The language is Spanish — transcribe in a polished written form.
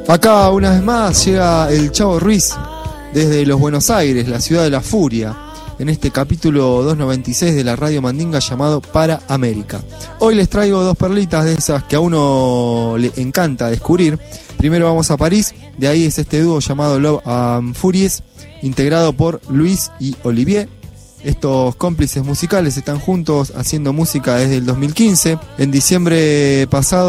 Acá una vez más llega el Chavo Ruiz desde los Buenos Aires, la ciudad de la furia, en este capítulo 296 de la Radio Mandinga llamado Para América. Hoy les traigo dos perlitas de esas que a uno le encanta descubrir. Primero vamos a París, de ahí es este dúo llamado Love and Furies, integrado por Luis y Olivier. Estos cómplices musicales están juntos haciendo música desde el 2015. En diciembre pasado